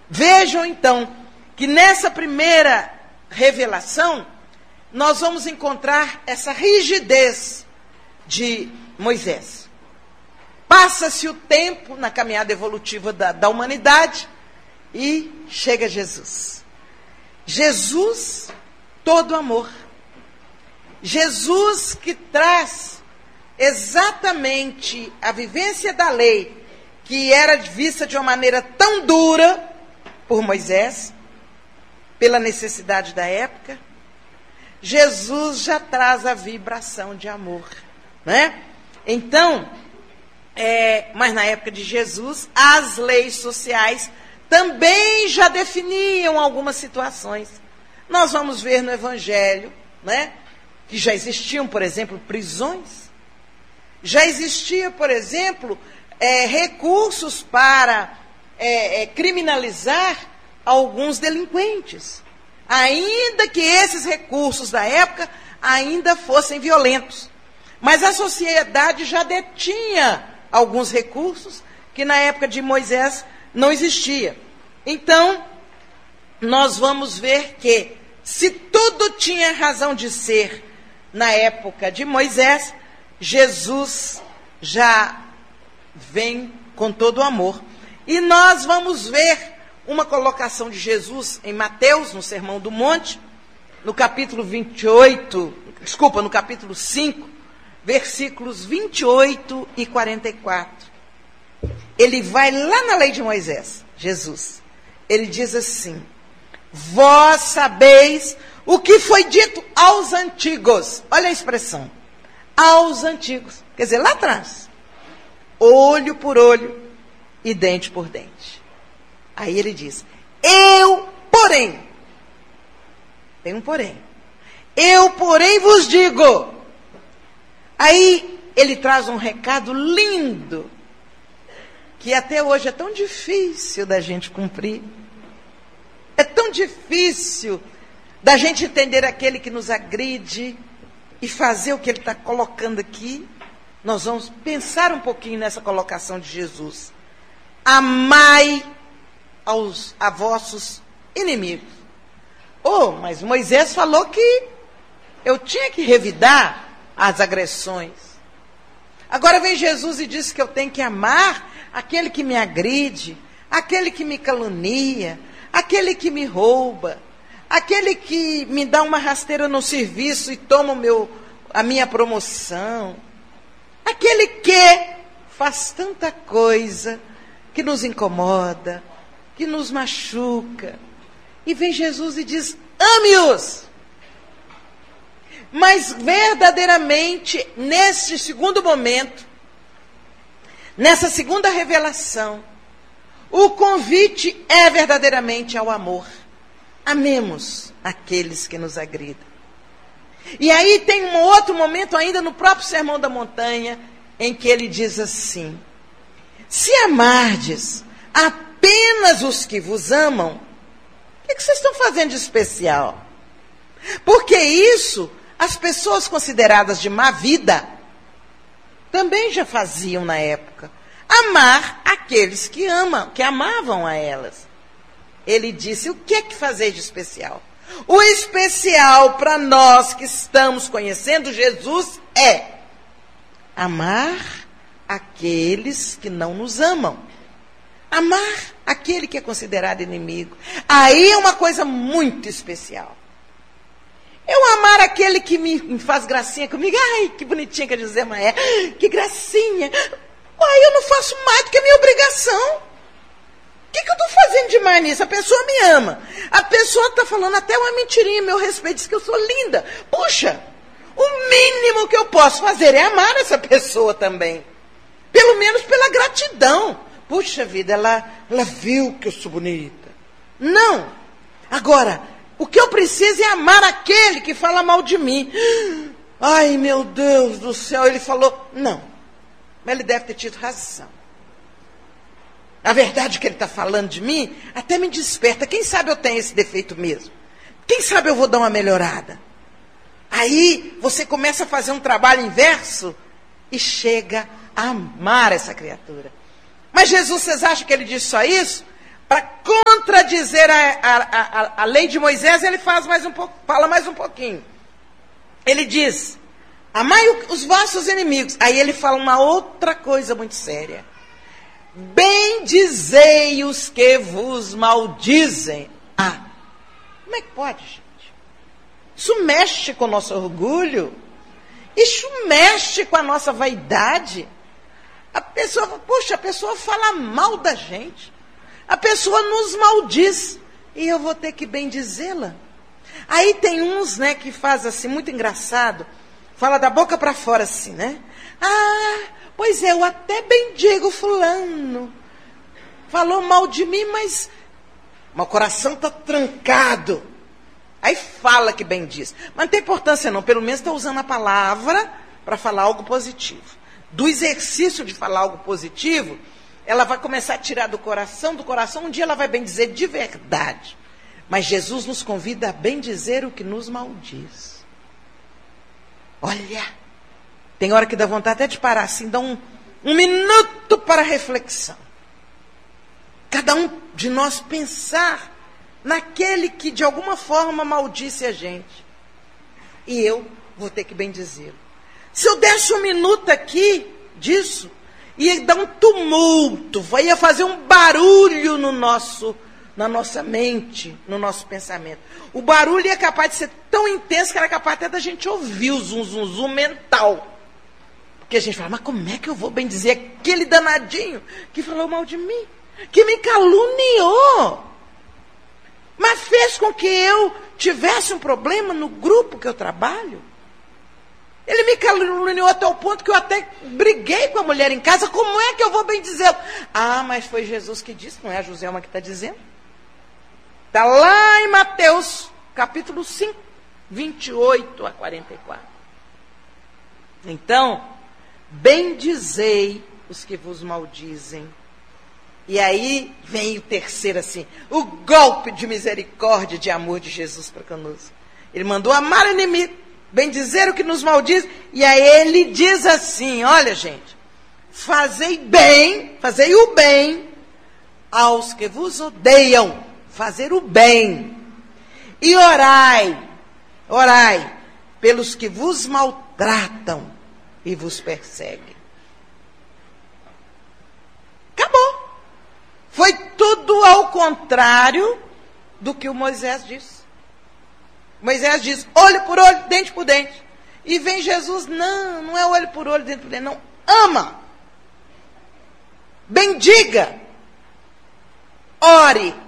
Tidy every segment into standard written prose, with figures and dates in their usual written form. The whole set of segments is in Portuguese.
Vejam então que nessa primeira revelação nós vamos encontrar essa rigidez de Moisés. Passa-se o tempo na caminhada evolutiva da humanidade e chega Jesus. Jesus, todo amor. Jesus que traz exatamente a vivência da lei, que era vista de uma maneira tão dura por Moisés, pela necessidade da época. Jesus já traz a vibração de amor, né? Então, mas na época de Jesus, as leis sociais também já definiam algumas situações. Nós vamos ver no Evangelho, né, que já existiam, por exemplo, prisões. Já existia, por exemplo, recursos para criminalizar alguns delinquentes. Ainda que esses recursos da época ainda fossem violentos. Mas a sociedade já detinha alguns recursos que na época de Moisés não existia. Então, nós vamos ver que se tudo tinha razão de ser na época de Moisés, Jesus já vem com todo o amor. E nós vamos ver uma colocação de Jesus em Mateus, no Sermão do Monte, no capítulo 5, versículos 28 e 44. Ele vai lá na lei de Moisés, Jesus. Ele diz assim: vós sabeis o que foi dito aos antigos. Olha a expressão, aos antigos. Quer dizer, lá atrás. Olho por olho e dente por dente. Aí ele diz, eu, porém, tem um porém, eu, porém, vos digo. Aí ele traz um recado lindo, que até hoje é tão difícil da gente cumprir. É tão difícil da gente entender aquele que nos agride e fazer o que ele está colocando aqui. Nós vamos pensar um pouquinho nessa colocação de Jesus. Amai a vossos inimigos. Mas Moisés falou que eu tinha que revidar as agressões. Agora vem Jesus e diz que eu tenho que amar aquele que me agride, aquele que me calunia, aquele que me rouba, aquele que me dá uma rasteira no serviço e toma a minha promoção, aquele que faz tanta coisa que nos incomoda, que nos machuca. E vem Jesus e diz, ame-os. Mas verdadeiramente, neste segundo momento, nessa segunda revelação, o convite é verdadeiramente ao amor. Amemos aqueles que nos agridam. E aí tem um outro momento ainda no próprio Sermão da Montanha, em que ele diz assim, se amardes apenas os que vos amam, o que vocês estão fazendo de especial? Porque isso, as pessoas consideradas de má vida, também já faziam na época. Amar aqueles que amam, que amavam a elas. Ele disse, o que é que fazer de especial? O especial para nós que estamos conhecendo Jesus é amar aqueles que não nos amam. Amar aquele que é considerado inimigo. Aí é uma coisa muito especial. Eu amar aquele que me faz gracinha comigo. Ai, que bonitinha que a Gisema é. Que gracinha. Ai, eu não faço mais do que a minha obrigação. O que eu estou fazendo demais nisso? A pessoa me ama. A pessoa está falando até uma mentirinha a meu respeito. Diz que eu sou linda. Puxa, o mínimo que eu posso fazer é amar essa pessoa também. Pelo menos pela gratidão. Puxa vida, ela viu que eu sou bonita. Não. Agora, o que eu preciso é amar aquele que fala mal de mim. Ai, meu Deus do céu. Ele falou, não. Mas ele deve ter tido razão. A verdade que ele está falando de mim até me desperta. Quem sabe eu tenho esse defeito mesmo? Quem sabe eu vou dar uma melhorada? Aí você começa a fazer um trabalho inverso e chega a amar essa criatura. Mas Jesus, vocês acham que ele disse só isso? Para dizer a lei de Moisés, ele fala mais um pouquinho. Ele diz, amai os vossos inimigos. Aí ele fala uma outra coisa muito séria. Bendizei os que vos maldizem. Como é que pode, gente? Isso mexe com o nosso orgulho. Isso mexe com a nossa vaidade. A pessoa fala mal da gente. A pessoa nos maldiz. E eu vou ter que bendizê-la. Aí tem uns, né, que faz assim, muito engraçado. Fala da boca para fora assim, né? Pois é, eu até bendigo fulano. Falou mal de mim, mas meu coração está trancado. Aí fala que bendiz. Mas não tem importância não, pelo menos está usando a palavra para falar algo positivo. Do exercício de falar algo positivo, ela vai começar a tirar do coração, um dia ela vai bendizer de verdade. Mas Jesus nos convida a bendizer o que nos maldiz. Olha, tem hora que dá vontade até de parar assim, dá um minuto para reflexão. Cada um de nós pensar naquele que de alguma forma maldisse a gente. E eu vou ter que bendizê-lo. Se eu desse um minuto aqui disso, ia dar um tumulto, ia fazer um barulho na nossa mente, no nosso pensamento. O barulho é capaz de ser tão intenso que era capaz até da gente ouvir o zum mental. Porque a gente fala, mas como é que eu vou bendizer aquele danadinho que falou mal de mim? Que me caluniou? Mas fez com que eu tivesse um problema no grupo que eu trabalho? Ele me caluniou até o ponto que eu até briguei com a mulher em casa. Como é que eu vou bendizê-lo? Mas foi Jesus que disse, não é a Joselma que está dizendo. Está lá em Mateus, capítulo 5, 28 a 44. Então, bendizei os que vos maldizem. E aí vem o terceiro assim, o golpe de misericórdia, de amor de Jesus para conosco. Ele mandou amar o inimigo, bendizer o que nos maldiz. E aí ele diz assim, olha gente, fazei o bem aos que vos odeiam. Fazer o bem. E orai pelos que vos maltratam e vos perseguem. Acabou. Foi tudo ao contrário do que o Moisés disse. Moisés diz, olho por olho, dente por dente. E vem Jesus, não é olho por olho, dente por dente, não. Ama. Bendiga. Ore.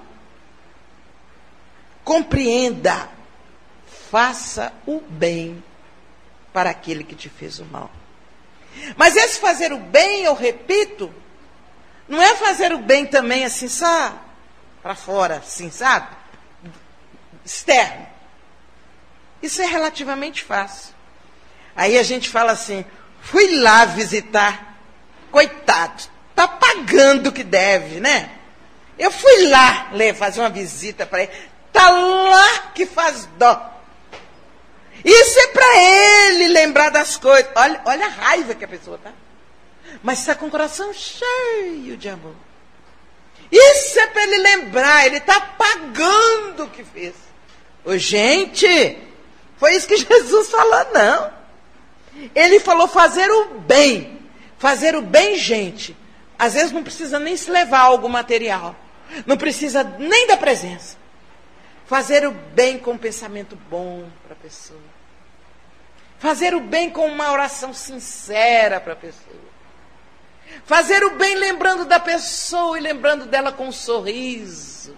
Compreenda. Faça o bem para aquele que te fez o mal. Mas esse fazer o bem, eu repito, não é fazer o bem também assim, só para fora, assim, sabe? Externo. Isso é relativamente fácil. Aí a gente fala assim, fui lá visitar, coitado, está pagando o que deve, né? Eu fui lá fazer uma visita para ele, está lá que faz dó. Isso é para ele lembrar das coisas. Olha a raiva que a pessoa está. Mas está com o coração cheio de amor. Isso é para ele lembrar, ele está pagando o que fez. Ô, gente, foi isso que Jesus falou, não. Ele falou fazer o bem. Fazer o bem, gente, às vezes não precisa nem se levar algo material. Não precisa nem da presença. Fazer o bem com um pensamento bom para a pessoa. Fazer o bem com uma oração sincera para a pessoa. Fazer o bem lembrando da pessoa e lembrando dela com um sorriso.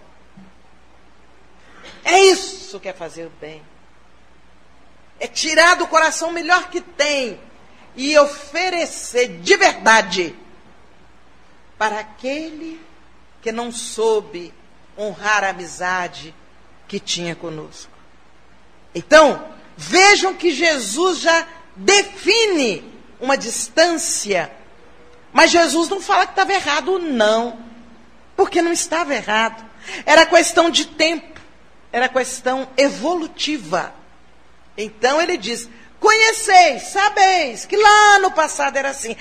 É isso que é fazer o bem. É tirar do coração o melhor que tem e oferecer de verdade para aquele que não soube honrar a amizade que tinha conosco. Então, vejam que Jesus já define uma distância. Mas Jesus não fala que estava errado, não. Porque não estava errado. Era questão de tempo. Era questão evolutiva. Então ele diz, conheceis, sabeis, que lá no passado era assim.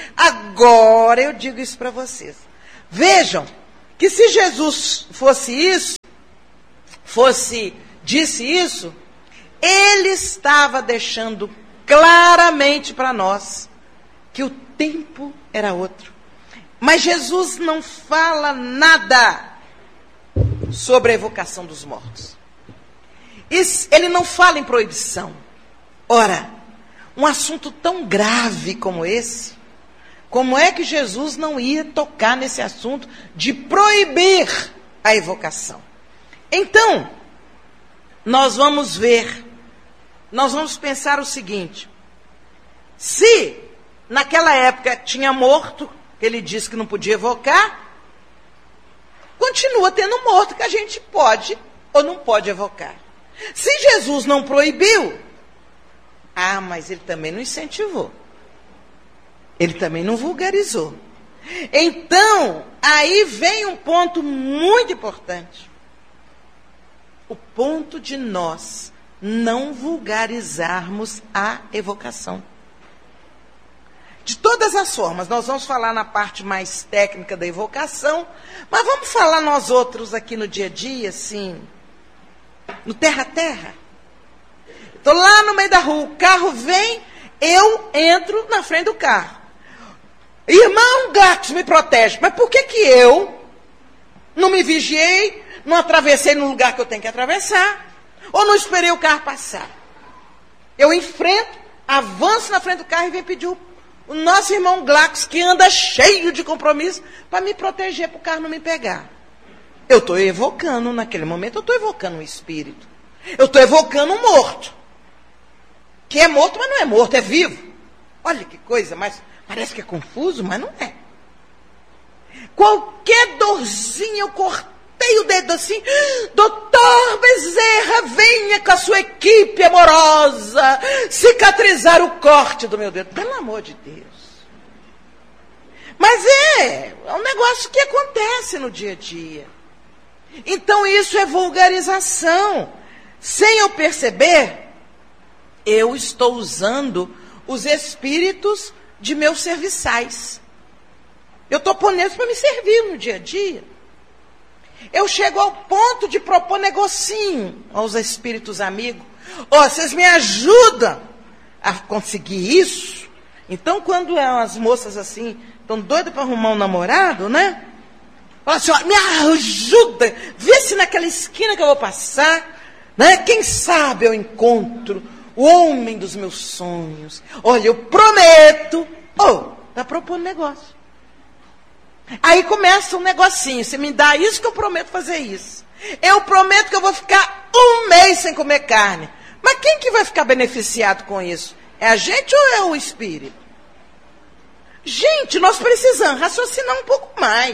Agora eu digo isso para vocês. Vejam que se Jesus fosse isso, disse isso, ele estava deixando claramente para nós que o tempo era outro. Mas Jesus não fala nada sobre a evocação dos mortos. Ele não fala em proibição. Ora, um assunto tão grave como esse, como é que Jesus não ia tocar nesse assunto de proibir a evocação? Então, nós vamos pensar o seguinte: se naquela época tinha morto, ele disse que não podia evocar, continua tendo morto que a gente pode ou não pode evocar. Se Jesus não proibiu, mas ele também não incentivou. Ele também não vulgarizou. Então, aí vem um ponto muito importante. O ponto de nós não vulgarizarmos a evocação. De todas as formas, nós vamos falar na parte mais técnica da evocação, mas vamos falar nós outros aqui no dia a dia, assim, no terra a terra. Estou lá no meio da rua, o carro vem, eu entro na frente do carro. Irmão Gatos, me protege. Mas por que eu não me vigiei, não atravessei no lugar que eu tenho que atravessar, ou não esperei o carro passar? Eu enfrento, avanço na frente do carro e venho pedir o nosso irmão Glacos, que anda cheio de compromisso, para me proteger, para o carro não me pegar. Eu estou evocando, naquele momento, eu estou evocando um espírito. Eu estou evocando um morto. Que é morto, mas não é morto, é vivo. Olha que coisa, mas parece que é confuso, mas não é. Qualquer dorzinha, eu cortei o dedo assim, doutor Bezerra, venha com a sua equipe amorosa cicatrizar o corte do meu dedo. Pelo amor de Deus. Mas é um negócio que acontece no dia a dia. Então isso é vulgarização. Sem eu perceber, eu estou usando os espíritos de meus serviçais. Eu estou pondo eles para me servir no dia a dia. Eu chego ao ponto de propor negocinho aos espíritos amigos. Vocês me ajudam a conseguir isso? Então, quando as moças assim, estão doidas para arrumar um namorado, né? Fala assim, me ajuda, vê se naquela esquina que eu vou passar, né? Quem sabe eu encontro o homem dos meus sonhos. Olha, eu prometo. Está propondo negócio. Aí começa um negocinho. Você me dá isso que eu prometo fazer isso. Eu prometo que eu vou ficar 1 mês sem comer carne. Mas quem que vai ficar beneficiado com isso? É a gente ou é o espírito? Gente, nós precisamos raciocinar um pouco mais.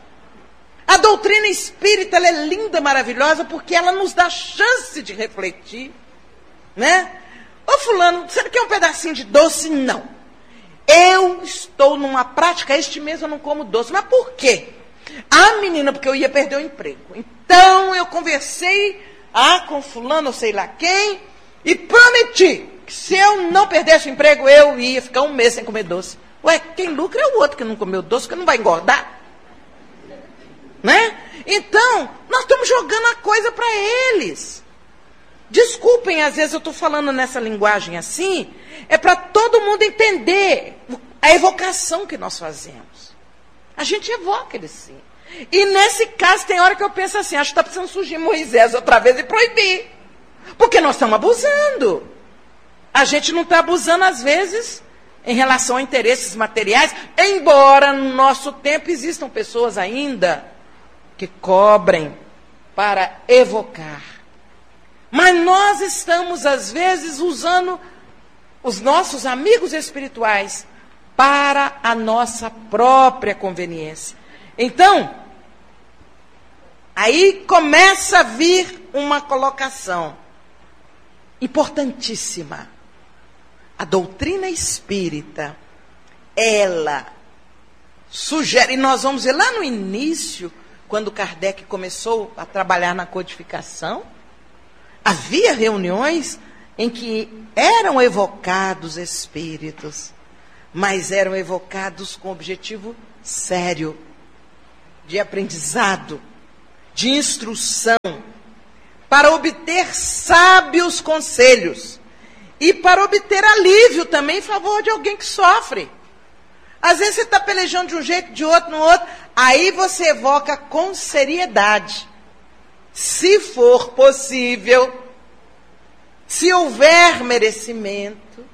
A doutrina espírita, ela é linda, maravilhosa, porque ela nos dá chance de refletir. Né? Ô fulano, você não quer um pedacinho de doce? Não. Eu estou numa prática, este mês eu não como doce. Mas por quê? Menina, porque eu ia perder o emprego. Então eu conversei com fulano, ou sei lá quem, e prometi que se eu não perdesse o emprego, eu ia ficar 1 mês sem comer doce. Ué, quem lucra é o outro que não comeu doce, que não vai engordar. Né? Então, nós estamos jogando a coisa para eles. Desculpem, às vezes eu estou falando nessa linguagem assim, é para todo mundo entender a evocação que nós fazemos. A gente evoca ele sim. E nesse caso tem hora que eu penso assim, acho que está precisando surgir Moisés outra vez e proibir. Porque nós estamos abusando. A gente não está abusando às vezes em relação a interesses materiais, embora no nosso tempo existam pessoas ainda que cobrem para evocar. Mas nós estamos, às vezes, usando os nossos amigos espirituais para a nossa própria conveniência. Então, aí começa a vir uma colocação importantíssima. A doutrina espírita, ela sugere, e nós vamos ver lá no início, quando Kardec começou a trabalhar na codificação, havia reuniões em que eram evocados espíritos, mas eram evocados com objetivo sério, de aprendizado, de instrução, para obter sábios conselhos e para obter alívio também em favor de alguém que sofre. Às vezes você está pelejando de um jeito, de outro, no outro, aí você evoca com seriedade. Se for possível, se houver merecimento,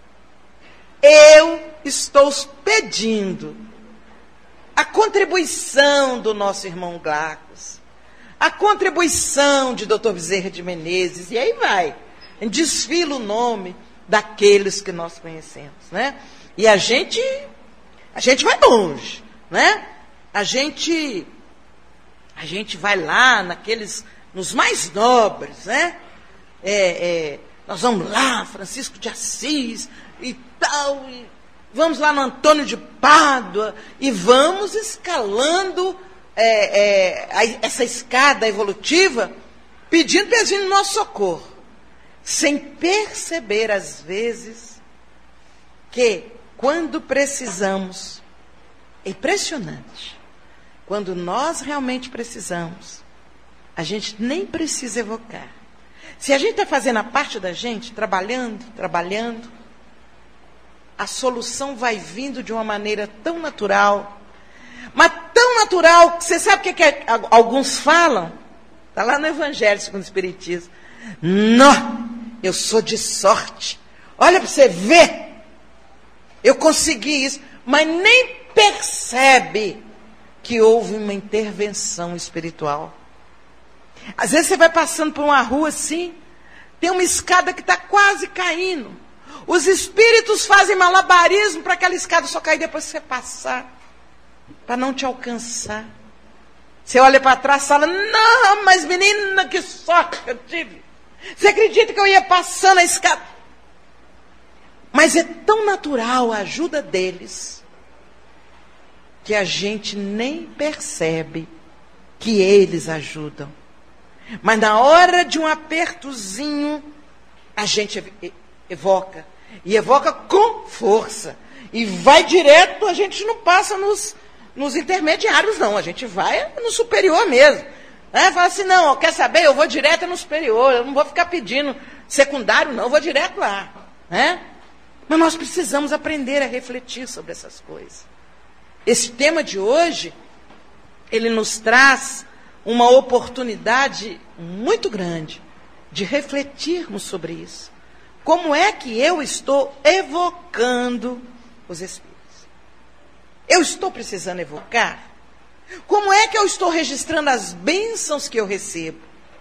eu estou pedindo a contribuição do nosso irmão Glacos, a contribuição de Dr. Bezerra de Menezes, e aí vai, desfila o nome daqueles que nós conhecemos, né? E a gente vai longe, né? A gente vai lá nos mais nobres, né? Nós vamos lá, Francisco de Assis e tal, e vamos lá no Antônio de Pádua, e vamos escalando essa escada evolutiva, pedindo nosso socorro, sem perceber, às vezes, que quando precisamos, é impressionante, quando nós realmente precisamos, a gente nem precisa evocar. Se a gente está fazendo a parte da gente, trabalhando, a solução vai vindo de uma maneira tão natural, mas tão natural, que você sabe o que alguns falam? Está lá no Evangelho segundo o Espiritismo. Não, eu sou de sorte. Olha para você ver, eu consegui isso, mas nem percebe que houve uma intervenção espiritual. Às vezes você vai passando por uma rua assim, tem uma escada que está quase caindo. Os espíritos fazem malabarismo para aquela escada só cair depois que você passar, para não te alcançar. Você olha para trás e fala, não, mas menina, que sorte que eu tive. Você acredita que eu ia passando a escada? Mas é tão natural a ajuda deles, que a gente nem percebe que eles ajudam. Mas na hora de um apertozinho, a gente evoca. E evoca com força. E vai direto, a gente não passa nos intermediários, não. A gente vai no superior mesmo. Fala assim, não, quer saber? Eu vou direto no superior. Eu não vou ficar pedindo secundário, não. Eu vou direto lá. Mas nós precisamos aprender a refletir sobre essas coisas. Esse tema de hoje, ele nos traz uma oportunidade muito grande de refletirmos sobre isso. Como é que eu estou evocando os Espíritos? Eu estou precisando evocar? Como é que eu estou registrando as bênçãos que eu recebo?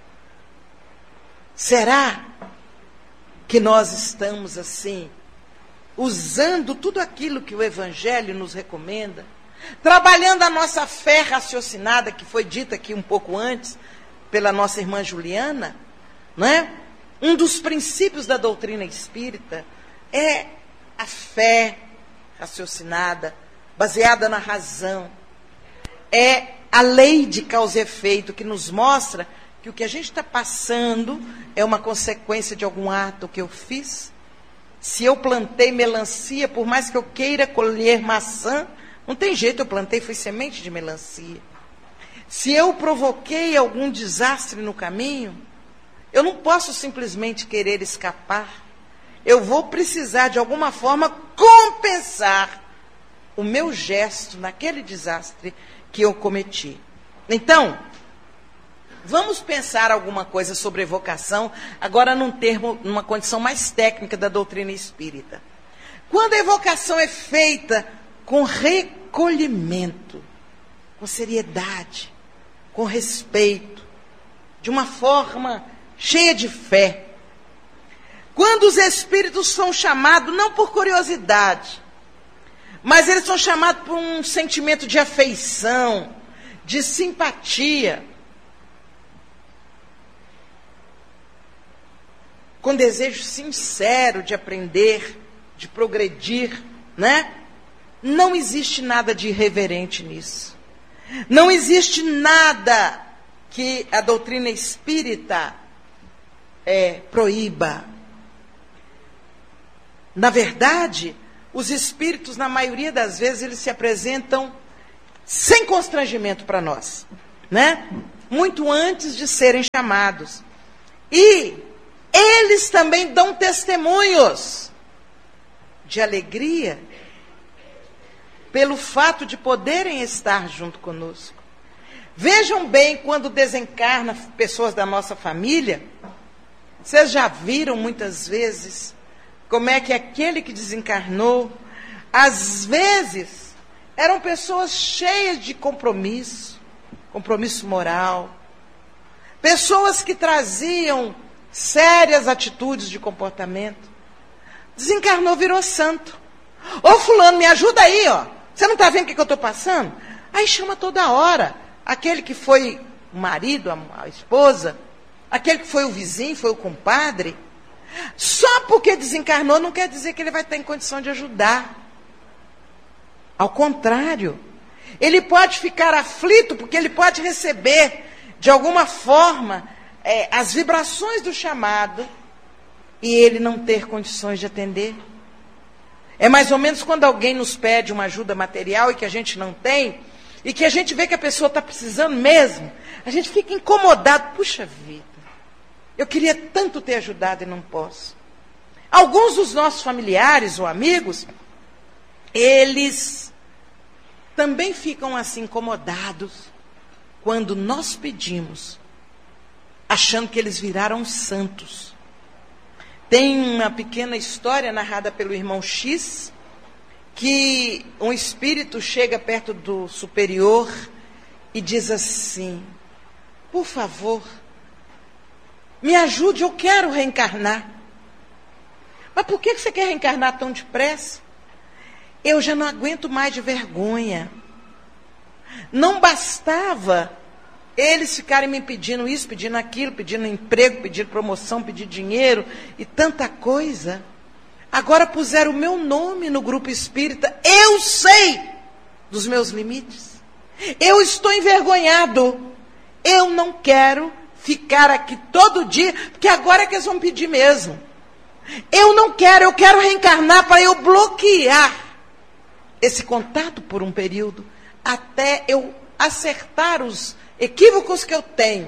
Será que nós estamos assim, usando tudo aquilo que o Evangelho nos recomenda? Trabalhando a nossa fé raciocinada, que foi dita aqui um pouco antes, pela nossa irmã Juliana, não é? Um dos princípios da doutrina espírita é a fé raciocinada, baseada na razão. É a lei de causa e efeito, que nos mostra que o que a gente está passando é uma consequência de algum ato que eu fiz. Se eu plantei melancia, por mais que eu queira colher maçã, não tem jeito, eu plantei, foi semente de melancia. Se eu provoquei algum desastre no caminho, eu não posso simplesmente querer escapar. Eu vou precisar, de alguma forma, compensar o meu gesto naquele desastre que eu cometi. Então, vamos pensar alguma coisa sobre evocação, agora numa condição mais técnica da doutrina espírita. Quando a evocação é feita com recolhimento, com seriedade, com respeito, de uma forma cheia de fé. Quando os espíritos são chamados, não por curiosidade, mas eles são chamados por um sentimento de afeição, de simpatia, com desejo sincero de aprender, de progredir, né? Não existe nada de irreverente nisso. Não existe nada que a doutrina espírita proíba. Na verdade, os espíritos, na maioria das vezes, eles se apresentam sem constrangimento para nós, né? Muito antes de serem chamados. E eles também dão testemunhos de alegria pelo fato de poderem estar junto conosco. Vejam bem, quando desencarna pessoas da nossa família, vocês já viram muitas vezes como é que aquele que desencarnou, às vezes, eram pessoas cheias de compromisso moral, pessoas que traziam sérias atitudes de comportamento. Desencarnou, virou santo. Ô fulano, me ajuda aí, ó. Você não está vendo o que eu estou passando? Aí chama toda hora. Aquele que foi o marido, a esposa, aquele que foi o vizinho, foi o compadre. Só porque desencarnou não quer dizer que ele vai estar em condição de ajudar. Ao contrário, ele pode ficar aflito porque ele pode receber, de alguma forma, as vibrações do chamado e ele não ter condições de atender. É mais ou menos quando alguém nos pede uma ajuda material e que a gente não tem, e que a gente vê que a pessoa está precisando mesmo, a gente fica incomodado. Puxa vida, eu queria tanto ter ajudado e não posso. Alguns dos nossos familiares ou amigos, eles também ficam assim incomodados quando nós pedimos, achando que eles viraram santos. Tem uma pequena história narrada pelo irmão X, que um espírito chega perto do superior e diz assim: por favor, me ajude, eu quero reencarnar. Mas por que você quer reencarnar tão depressa? Eu já não aguento mais de vergonha. Não bastava eles ficarem me pedindo isso, pedindo aquilo, pedindo emprego, pedindo promoção, pedindo dinheiro e tanta coisa. Agora puseram o meu nome no grupo espírita. Eu sei dos meus limites. Eu estou envergonhado. Eu não quero ficar aqui todo dia, porque agora é que eles vão pedir mesmo. Eu não quero, eu quero reencarnar para eu bloquear esse contato por um período, até eu acertar os equívocos que eu tenho,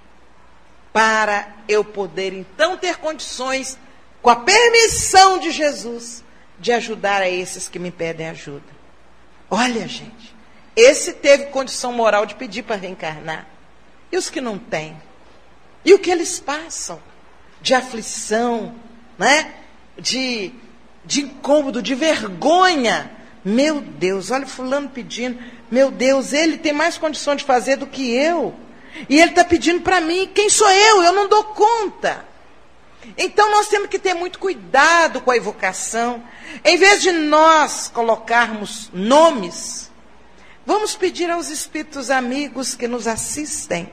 para eu poder então ter condições, com a permissão de Jesus, de ajudar a esses que me pedem ajuda. Olha, gente, esse teve condição moral de pedir para reencarnar. E os que não têm? E o que eles passam? De aflição, né? De incômodo, de vergonha. Meu Deus, olha fulano pedindo. Meu Deus, ele tem mais condição de fazer do que eu. E ele está pedindo para mim. Quem sou eu? Eu não dou conta. Então nós temos que ter muito cuidado com a evocação. Em vez de nós colocarmos nomes, vamos pedir aos espíritos amigos que nos assistem,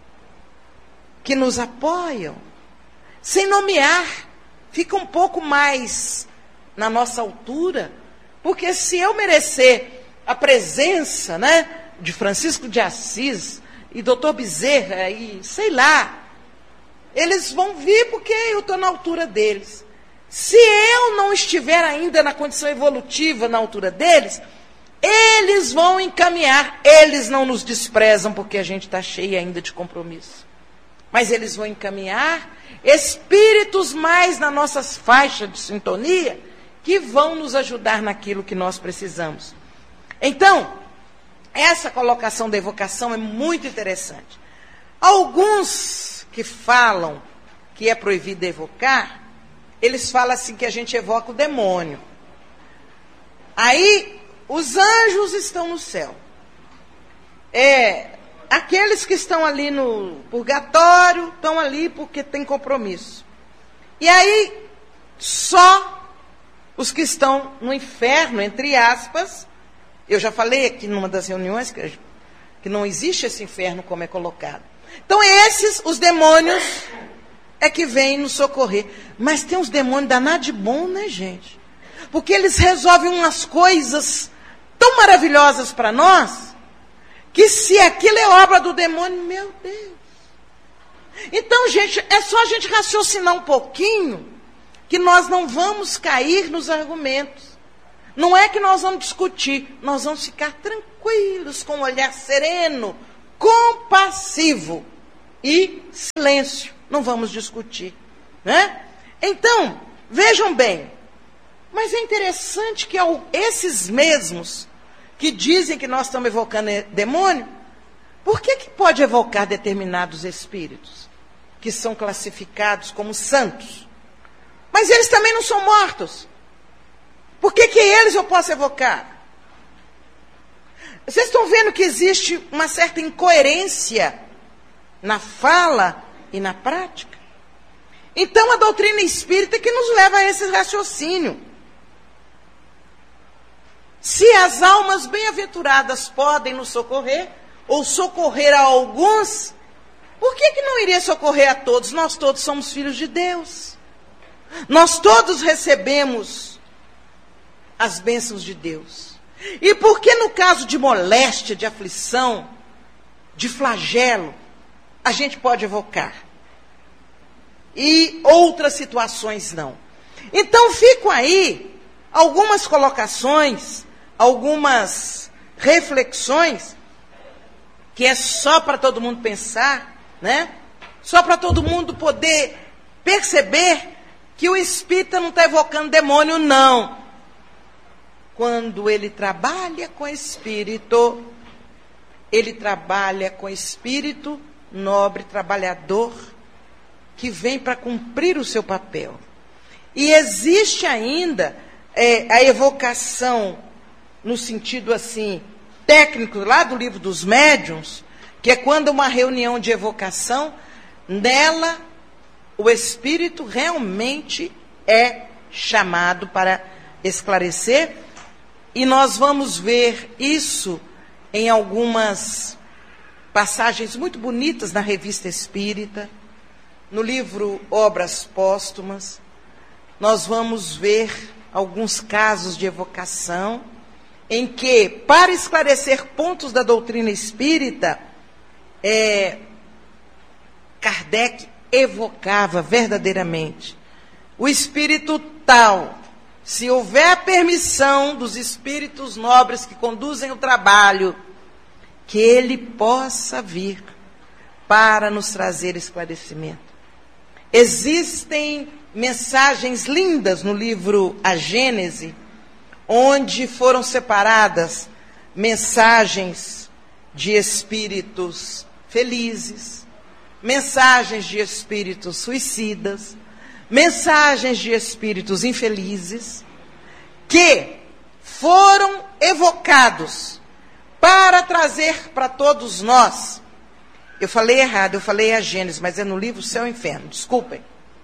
que nos apoiam, sem nomear. Fica um pouco mais na nossa altura. Porque se eu merecer a presença, né, de Francisco de Assis e Dr. Bezerra e sei lá, eles vão vir porque eu estou na altura deles. Se eu não estiver ainda na condição evolutiva na altura deles, eles vão encaminhar. Eles não nos desprezam porque a gente está cheio ainda de compromisso. Mas eles vão encaminhar espíritos mais na nossas faixas de sintonia que vão nos ajudar naquilo que nós precisamos. Então, essa colocação da evocação é muito interessante. Alguns que falam que é proibido evocar, eles falam assim que a gente evoca o demônio. Aí, os anjos estão no céu. Aqueles que estão ali no purgatório, estão ali porque tem compromisso. E aí, só os que estão no inferno, entre aspas, eu já falei aqui numa das reuniões que não existe esse inferno como é colocado. Então esses, os demônios, é que vêm nos socorrer. Mas tem uns demônios danados de bom, né, gente? Porque eles resolvem umas coisas tão maravilhosas para nós, que se aquilo é obra do demônio, meu Deus. Então, gente, é só a gente raciocinar um pouquinho, que nós não vamos cair nos argumentos. Não é que nós vamos discutir, nós vamos ficar tranquilos, com um olhar sereno, compassivo e silêncio. não vamos discutir, né? Então, vejam bem, mas é interessante que esses mesmos que dizem que nós estamos evocando demônio, por que pode evocar determinados espíritos que são classificados como santos? Mas eles também não são mortos. Por que eles eu posso evocar? Vocês estão vendo que existe uma certa incoerência na fala e na prática? Então, a doutrina espírita que nos leva a esse raciocínio. Se as almas bem-aventuradas podem nos socorrer, ou socorrer a alguns, por que não iria socorrer a todos? Nós todos somos filhos de Deus. Nós todos recebemos as bênçãos de Deus. E por que no caso de moléstia, de aflição, de flagelo, a gente pode evocar? E outras situações não. Então ficam aí algumas colocações, algumas reflexões, que é só para todo mundo pensar, né? Só para todo mundo poder perceber que o espírita não está evocando demônio, não. Quando ele trabalha com espírito, ele trabalha com espírito nobre, trabalhador, que vem para cumprir o seu papel. E existe ainda a evocação, no sentido assim, técnico, lá do livro dos médiuns, que é quando uma reunião de evocação, nela o espírito realmente é chamado para esclarecer, e nós vamos ver isso em algumas passagens muito bonitas na Revista Espírita, no livro Obras Póstumas. Nós vamos ver alguns casos de evocação, em que, para esclarecer pontos da doutrina espírita, Kardec evocava verdadeiramente o espírito tal, se houver a permissão dos espíritos nobres que conduzem o trabalho, que ele possa vir para nos trazer esclarecimento. Existem mensagens lindas no livro A Gênese, onde foram separadas mensagens de espíritos felizes, mensagens de espíritos suicidas, mensagens de espíritos infelizes, que foram evocados para trazer para todos nós. Eu falei errado, eu falei a Gênesis, mas é no livro Céu e Inferno, desculpem.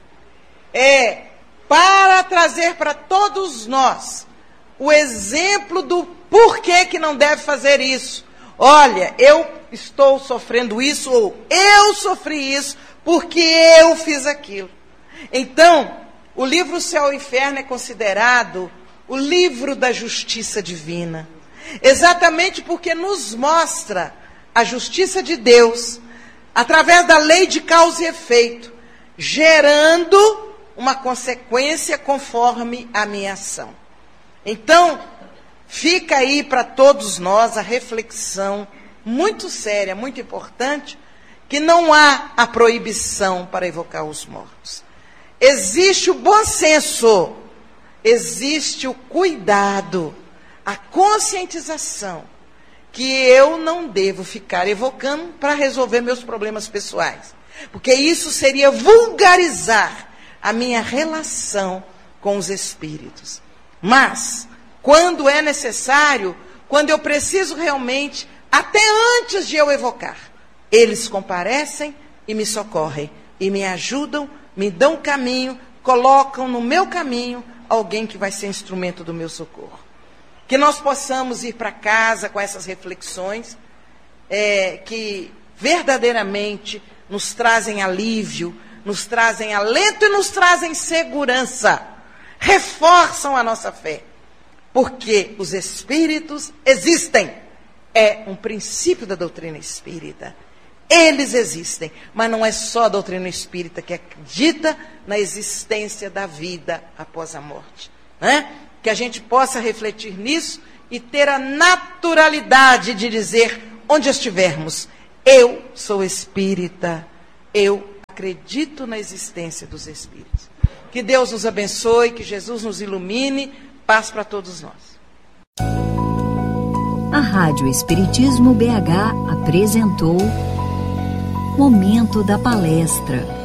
Para trazer para todos nós o exemplo do porquê que não deve fazer isso. Olha, eu estou sofrendo isso, ou eu sofri isso, porque eu fiz aquilo. Então, o livro Céu e Inferno é considerado o livro da justiça divina. Exatamente porque nos mostra a justiça de Deus, através da lei de causa e efeito, gerando uma consequência conforme a minha ação. Então, fica aí para todos nós a reflexão muito séria, muito importante, que não há a proibição para evocar os mortos. Existe o bom senso, existe o cuidado, a conscientização, que eu não devo ficar evocando para resolver meus problemas pessoais. Porque isso seria vulgarizar a minha relação com os espíritos. Mas, quando é necessário, quando eu preciso realmente, até antes de eu evocar, eles comparecem e me socorrem, e me ajudam, me dão caminho, colocam no meu caminho alguém que vai ser instrumento do meu socorro. Que nós possamos ir para casa com essas reflexões, que verdadeiramente nos trazem alívio, nos trazem alento e nos trazem segurança, reforçam a nossa fé, porque os espíritos existem, é um princípio da doutrina espírita. Eles existem, mas não é só a doutrina espírita que acredita na existência da vida após a morte, né? Que a gente possa refletir nisso e ter a naturalidade de dizer, onde estivermos, eu sou espírita, eu Acredito na existência dos espíritos. Que Deus nos abençoe, que Jesus nos ilumine. Paz para todos nós. A Rádio Espiritismo BH apresentou Momento da Palestra.